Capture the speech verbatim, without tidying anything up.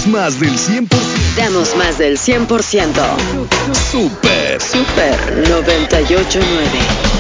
damos más del cien por ciento. Damos más del cien por ciento. Super. Super noventa y ocho punto nueve.